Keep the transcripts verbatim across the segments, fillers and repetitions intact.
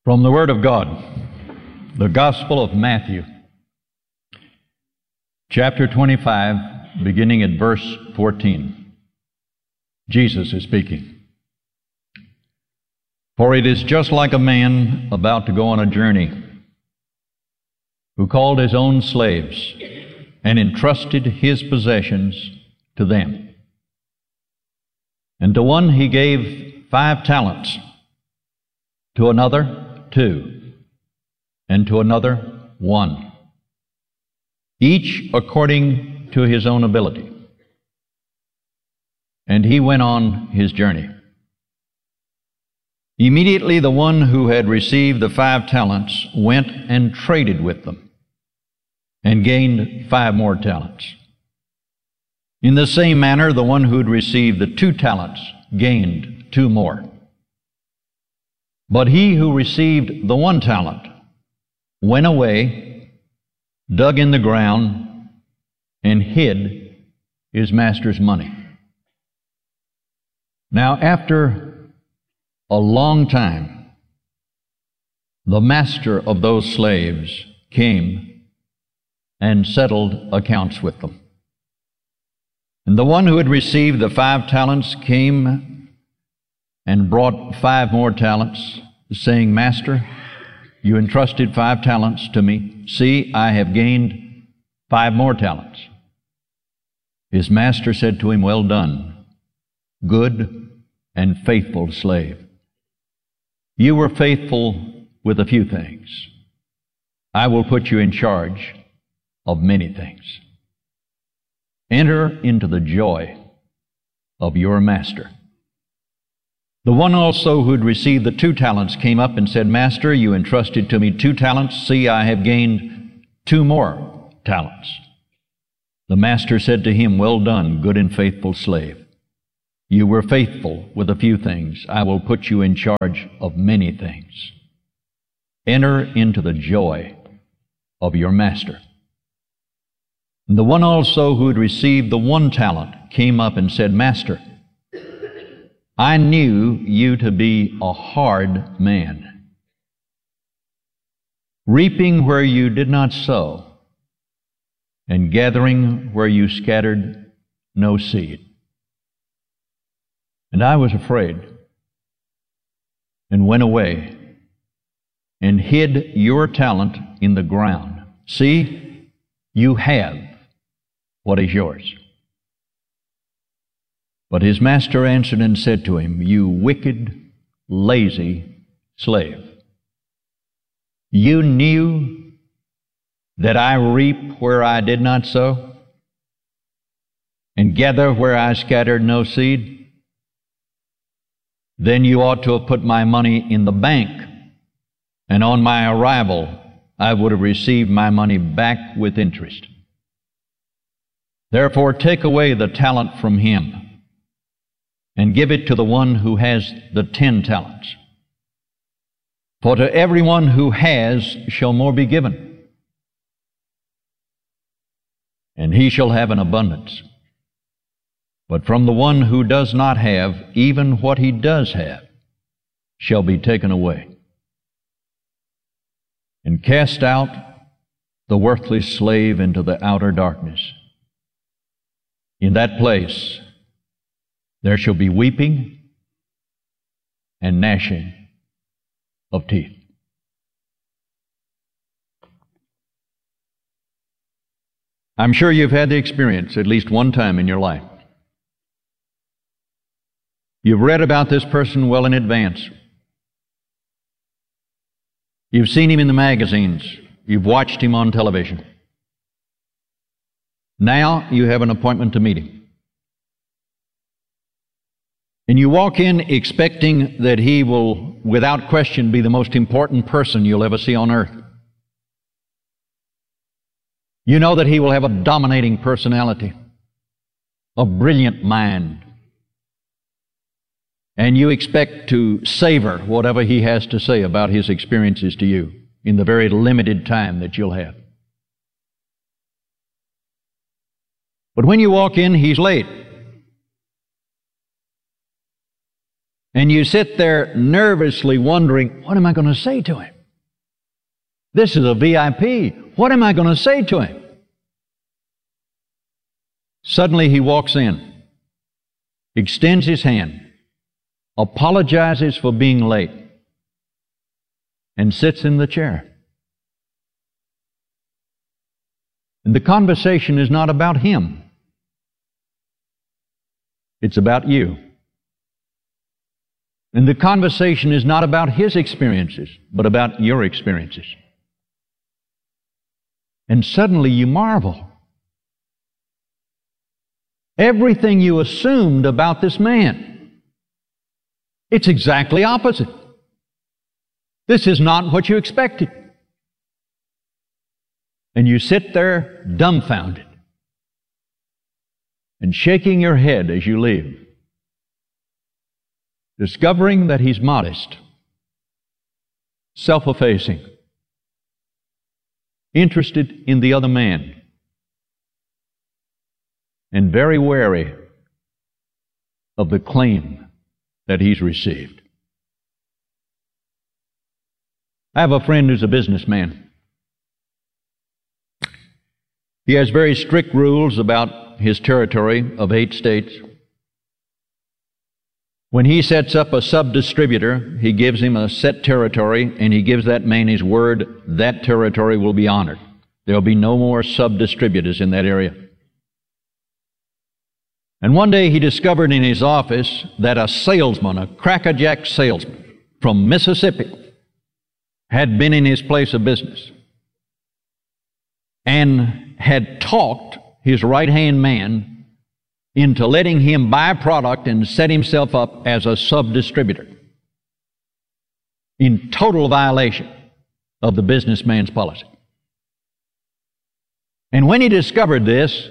From the Word of God, the Gospel of Matthew, chapter twenty-five, beginning at verse fourteen. Jesus is speaking. For it is just like a man about to go on a journey, who called his own slaves and entrusted his possessions to them. And to one he gave five talents, to another two, and to another one, each according to his own ability. And he went on his journey. Immediately the one who had received the five talents went and traded with them, and gained five more talents. In the same manner, the one who had received the two talents gained two more. But he who received the one talent went away, dug in the ground, and hid his master's money. Now, after a long time, the master of those slaves came and settled accounts with them. And the one who had received the five talents came and brought five more talents, saying, Master, you entrusted five talents to me. See, I have gained five more talents. His master said to him, Well done, good and faithful slave. You were faithful with a few things. I will put you in charge of many things. Enter into the joy of your master. The one also who had received the two talents came up and said, Master, you entrusted to me two talents. See, I have gained two more talents. The master said to him, Well done, good and faithful slave. You were faithful with a few things. I will put you in charge of many things. Enter into the joy of your master. And the one also who had received the one talent came up and said, Master, I knew you to be a hard man, reaping where you did not sow, and gathering where you scattered no seed. And I was afraid, and went away, and hid your talent in the ground. See, you have what is yours. But his master answered and said to him, You wicked, lazy slave. You knew that I reap where I did not sow, and gather where I scattered no seed? Then you ought to have put my money in the bank, and on my arrival I would have received my money back with interest. Therefore take away the talent from him, and give it to the one who has the ten talents. For to everyone who has shall more be given, and he shall have an abundance. But from the one who does not have, even what he does have shall be taken away. And cast out the worthless slave into the outer darkness. In that place there shall be weeping and gnashing of teeth. I'm sure you've had the experience at least one time in your life. You've read about this person well in advance. You've seen him in the magazines. You've watched him on television. Now you have an appointment to meet him. And you walk in expecting that he will, without question, be the most important person you'll ever see on earth. You know that he will have a dominating personality, a brilliant mind, and you expect to savor whatever he has to say about his experiences to you in the very limited time that you'll have. But when you walk in, he's late. And you sit there nervously wondering, what am I going to say to him? This is a V I P. What am I going to say to him? Suddenly he walks in, extends his hand, apologizes for being late, and sits in the chair. And the conversation is not about him. It's about you. And the conversation is not about his experiences, but about your experiences. And suddenly you marvel. Everything you assumed about this man, it's exactly opposite. This is not what you expected. And you sit there dumbfounded and shaking your head as you leave, discovering that he's modest, self-effacing, interested in the other man, and very wary of the claim that he's received. I have a friend who's a businessman. He has very strict rules about his territory of eight states. When he sets up a sub-distributor, he gives him a set territory, and he gives that man his word that territory will be honored. There will be no more sub-distributors in that area. And one day he discovered in his office that a salesman, a crackerjack salesman from Mississippi, had been in his place of business and had talked his right-hand man into letting him buy product and set himself up as a sub-distributor in total violation of the businessman's policy. And when he discovered this,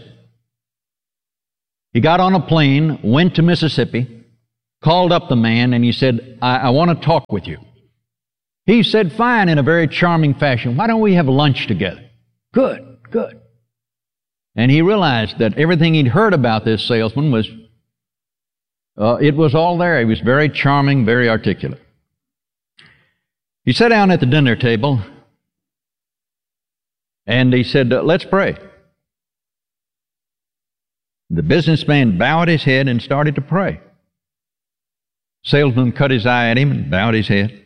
he got on a plane, went to Mississippi, called up the man, and he said, I, I want to talk with you. He said, fine, in a very charming fashion. Why don't we have lunch together? Good, good. And he realized that everything he'd heard about this salesman was, uh, it was all there. He was very charming, very articulate. He sat down at the dinner table, and he said, let's pray. The businessman bowed his head and started to pray. Salesman cut his eye at him and bowed his head.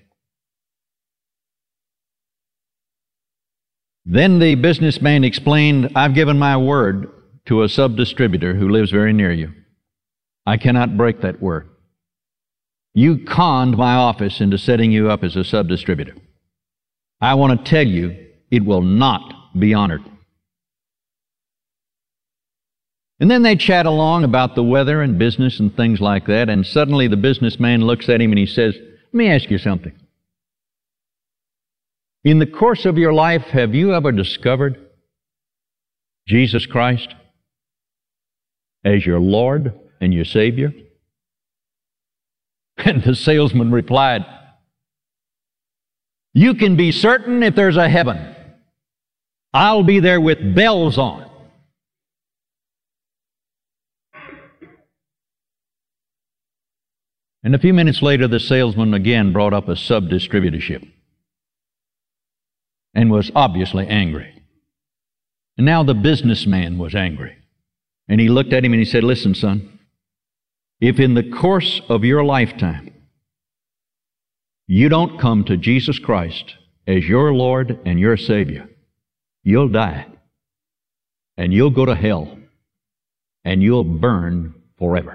Then the businessman explained, I've given my word to a sub-distributor who lives very near you. I cannot break that word. You conned my office into setting you up as a sub-distributor. I want to tell you, it will not be honored. And then they chat along about the weather and business and things like that, and suddenly the businessman looks at him and he says, let me ask you something. In the course of your life, have you ever discovered Jesus Christ as your Lord and your Savior? And the salesman replied, you can be certain if there's a heaven, I'll be there with bells on. And a few minutes later, the salesman again brought up a sub-distributorship and was obviously angry. And now the businessman was angry. And he looked at him and he said, listen, son, if in the course of your lifetime you don't come to Jesus Christ as your Lord and your Savior, you'll die. And you'll go to hell. And you'll burn forever.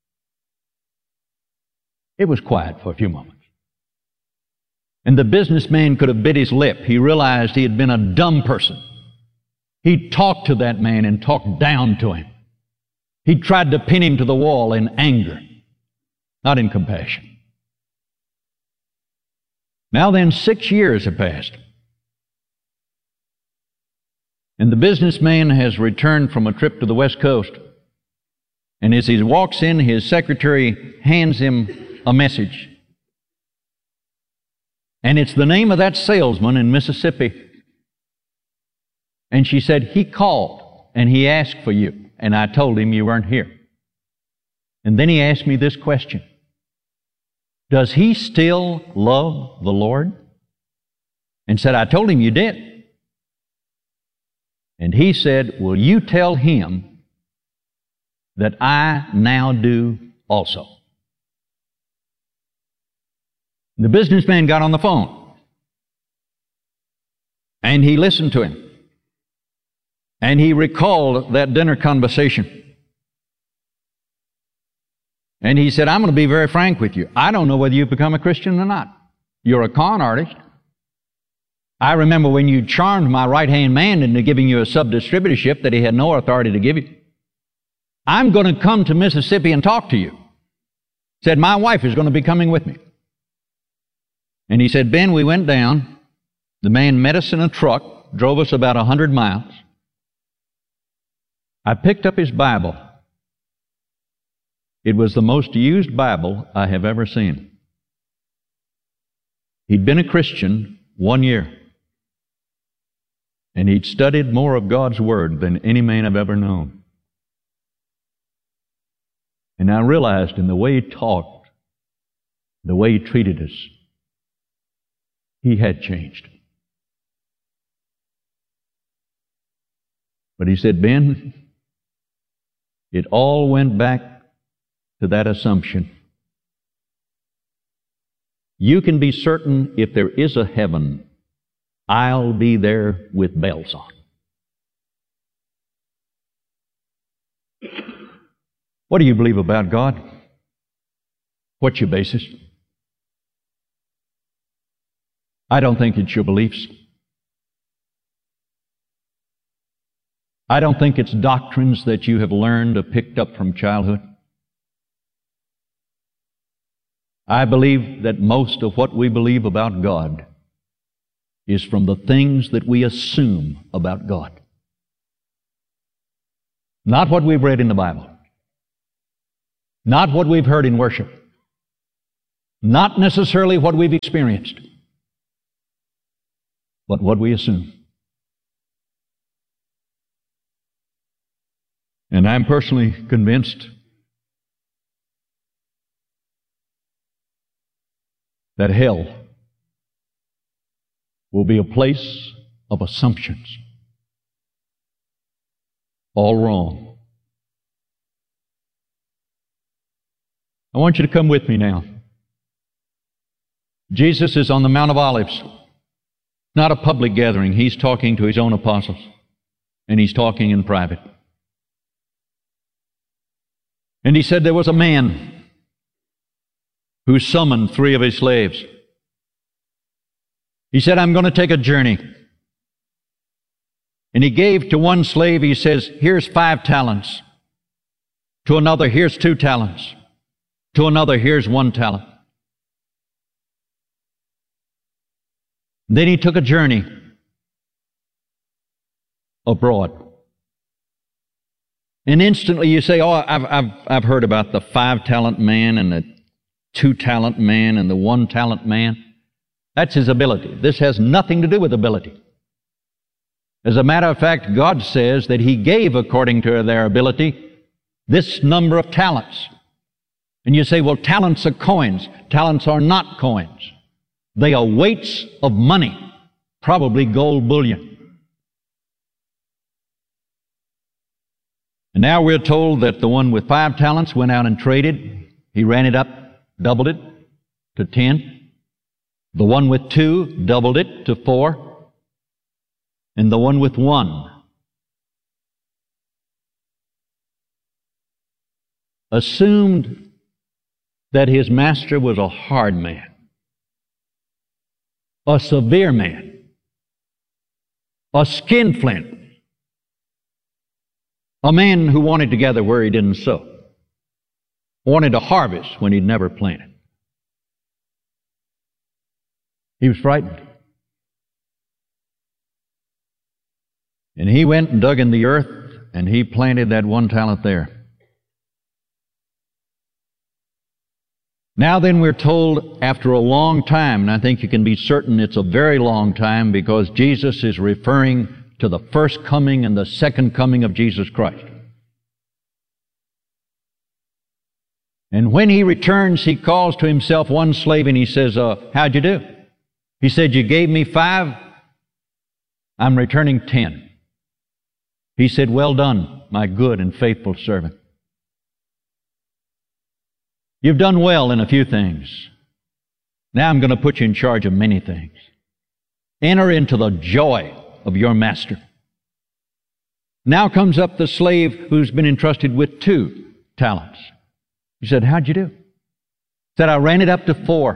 It was quiet for a few moments. And the businessman could have bit his lip. He realized he had been a dumb person. He talked to that man and talked down to him. He tried to pin him to the wall in anger, not in compassion. Now then, six years have passed. And the businessman has returned from a trip to the West Coast. And as he walks in, his secretary hands him a message. And it's the name of that salesman in Mississippi. And she said, he called and he asked for you. And I told him you weren't here. And then he asked me this question. Does he still love the Lord? And said, I told him you did. And he said, will you tell him that I now do also? The businessman got on the phone, and he listened to him, and he recalled that dinner conversation. And he said, I'm going to be very frank with you. I don't know whether you've become a Christian or not. You're a con artist. I remember when you charmed my right-hand man into giving you a sub-distributorship that he had no authority to give you. I'm going to come to Mississippi and talk to you. Said, my wife is going to be coming with me. And he said, Ben, we went down. The man met us in a truck, drove us about a hundred miles. I picked up his Bible. It was the most used Bible I have ever seen. He'd been a Christian one year, and he'd studied more of God's Word than any man I've ever known. And I realized in the way he talked, the way he treated us, he had changed. But he said, Ben, it all went back to that assumption. You can be certain if there is a heaven, I'll be there with bells on. What do you believe about God? What's your basis? I don't think it's your beliefs. I don't think it's doctrines that you have learned or picked up from childhood. I believe that most of what we believe about God is from the things that we assume about God. Not what we've read in the Bible. Not what we've heard in worship. Not necessarily what we've experienced. But what we assume. And I'm personally convinced that hell will be a place of assumptions. All wrong. I want you to come with me now. Jesus is on the Mount of Olives. Not a public gathering. He's talking to His own apostles. And He's talking in private. And He said there was a man who summoned three of his slaves. He said, I'm going to take a journey. And He gave to one slave, He says, here's five talents. To another, here's two talents. To another, here's one talent. Then he took a journey abroad. And instantly you say, oh, I've, I've, I've heard about the five-talent man and the two-talent man and the one-talent man. That's his ability. This has nothing to do with ability. As a matter of fact, God says that He gave, according to their ability, this number of talents. And you say, well, talents are coins. Talents are not coins. They are weights of money, probably gold bullion. And now we're told that the one with five talents went out and traded. He ran it up, doubled it to ten. The one with two doubled it to four. And the one with one assumed that his master was a hard man. A severe man, a skinflint, a man who wanted to gather where he didn't sow, wanted to harvest when he'd never planted. He was frightened. And he went and dug in the earth, and he planted that one talent there. Now then, we're told after a long time, and I think you can be certain it's a very long time because Jesus is referring to the first coming and the second coming of Jesus Christ. And when he returns, he calls to himself one slave and he says, uh, how'd you do? He said, you gave me five, I'm returning ten. He said, well done, my good and faithful servant. You've done well in a few things. Now I'm going to put you in charge of many things. Enter into the joy of your master. Now comes up the slave who's been entrusted with two talents. He said, how'd you do? He said, I ran it up to four.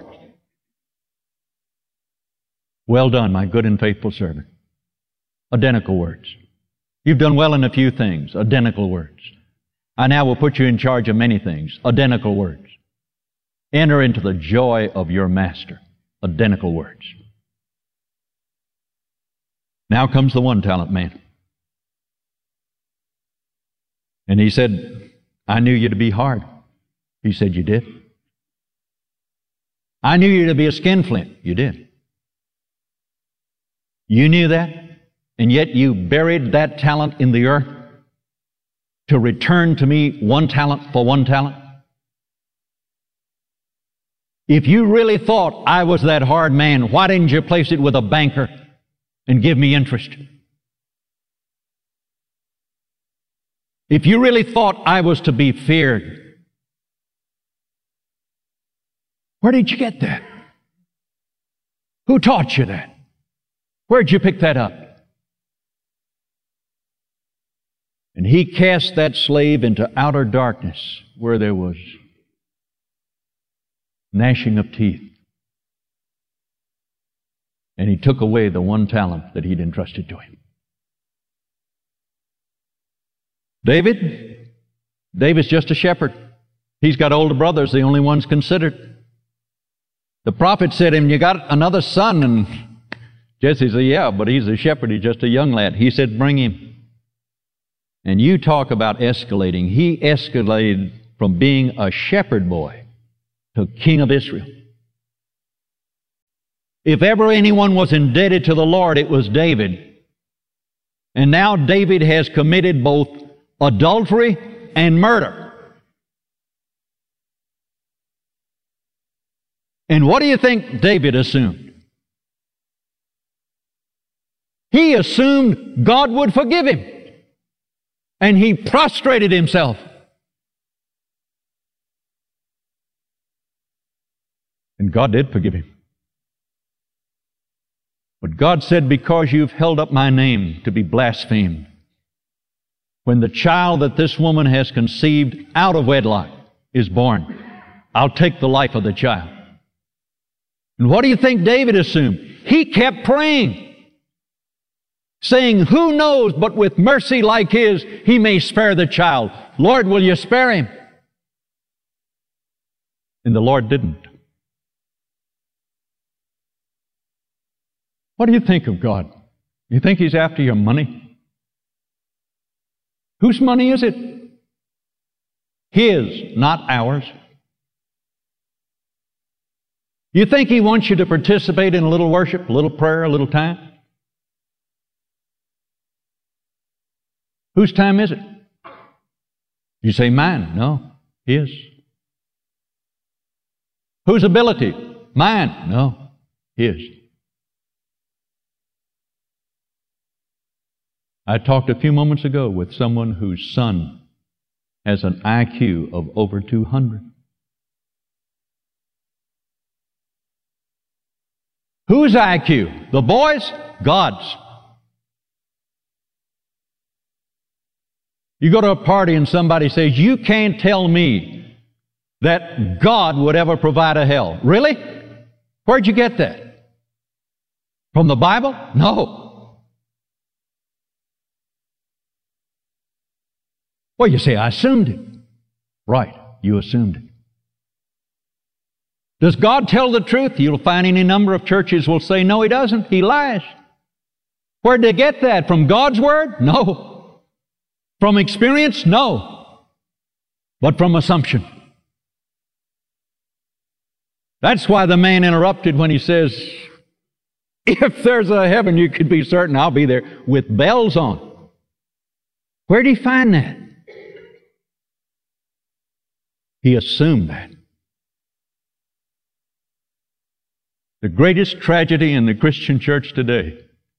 Well done, my good and faithful servant. Identical words. You've done well in a few things. Identical words. I now will put you in charge of many things. Identical words. Enter into the joy of your master. Identical words. Now comes the one talent man. And he said, I knew you to be hard. He said, you did. I knew you to be a skinflint. You did. You knew that, and yet you buried that talent in the earth to return to me one talent for one talent. If you really thought I was that hard man, why didn't you place it with a banker and give me interest? If you really thought I was to be feared, where did you get that? Who taught you that? Where'd you pick that up? And he cast that slave into outer darkness where there was gnashing of teeth. And he took away the one talent that he'd entrusted to him. David? David's just a shepherd. He's got older brothers, the only ones considered. The prophet said to him, you got another son? And Jesse said, yeah, but he's a shepherd. He's just a young lad. He said, bring him. And you talk about escalating. He escalated from being a shepherd boy to king of Israel. If ever anyone was indebted to the Lord, it was David. And now David has committed both adultery and murder. And what do you think David assumed? He assumed God would forgive him. And he prostrated himself. And God did forgive him. But God said, because you've held up my name to be blasphemed, when the child that this woman has conceived out of wedlock is born, I'll take the life of the child. And what do you think David assumed? He kept praying, saying, who knows, but with mercy like his, he may spare the child. Lord, will you spare him? And the Lord didn't. What do you think of God? You think He's after your money? Whose money is it? His, not ours. You think He wants you to participate in a little worship, a little prayer, a little time? Whose time is it? You say mine. No, His. Whose ability? Mine. No, His. I talked a few moments ago with someone whose son has an I Q of over two hundred. Whose I Q? The boy's? God's. You go to a party and somebody says, you can't tell me that God would ever provide a hell. Really? Where'd you get that? From the Bible? No. Well, you say, I assumed it. Right, you assumed it. Does God tell the truth? You'll find any number of churches will say, no, He doesn't. He lies. Where'd they get that? From God's Word? No. From experience? No. But from assumption. That's why the man interrupted when he says, if there's a heaven, you could be certain I'll be there with bells on. Where'd he find that? He assumed that. The greatest tragedy in the Christian church today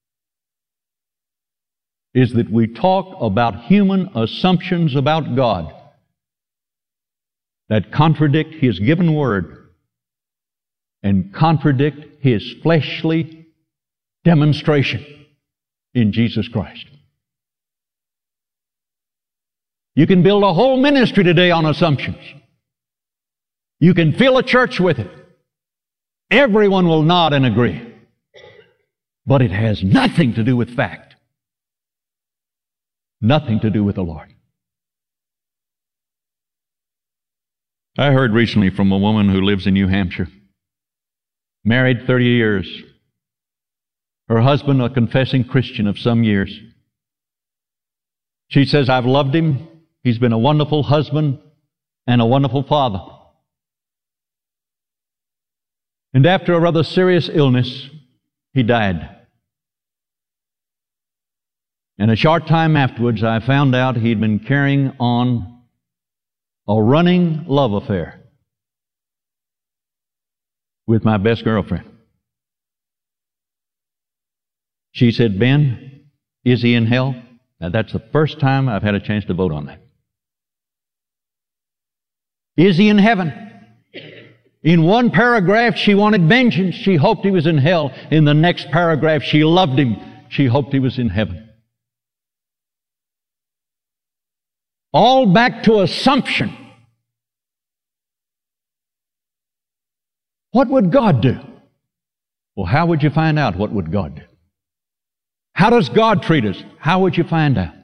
is that we talk about human assumptions about God that contradict His given Word and contradict His fleshly demonstration in Jesus Christ. You can build a whole ministry today on assumptions. You can fill a church with it. Everyone will nod and agree. But it has nothing to do with fact. Nothing to do with the Lord. I heard recently from a woman who lives in New Hampshire, married thirty years. Her husband, a confessing Christian of some years. She says, I've loved him. He's been a wonderful husband and a wonderful father. And after a rather serious illness, he died. And a short time afterwards, I found out he'd been carrying on a running love affair with my best girlfriend. She said, Ben, is he in hell? Now, that's the first time I've had a chance to vote on that. Is he in heaven? In one paragraph, she wanted vengeance. She hoped he was in hell. In the next paragraph, she loved him. She hoped he was in heaven. All back to assumption. What would God do? Well, how would you find out what would God do? How does God treat us? How would you find out?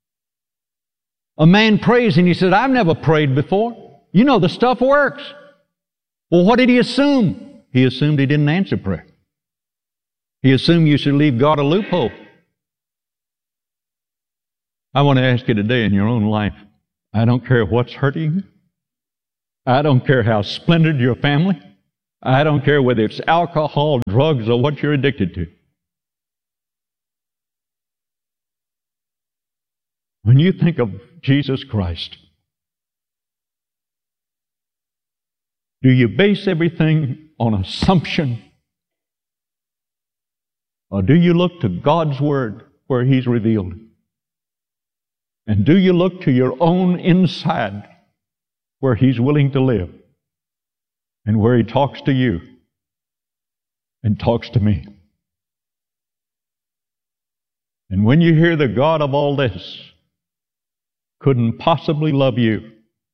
A man prays and he said, I've never prayed before. You know, the stuff works. Well, what did he assume? He assumed he didn't answer prayer. He assumed you should leave God a loophole. I want to ask you today in your own life, I don't care what's hurting you. I don't care how splendid your family. I don't care whether it's alcohol, drugs, or what you're addicted to. When you think of Jesus Christ, do you base everything on assumption? Or do you look to God's Word where He's revealed? And do you look to your own inside where He's willing to live and where He talks to you and talks to me? And when you hear the God of all this couldn't possibly love you,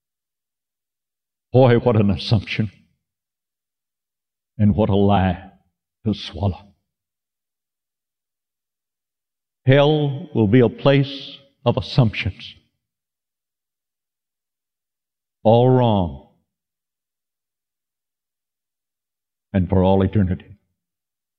boy, what an assumption and what a lie to swallow. Hell will be a place of assumptions. All wrong. And for all eternity.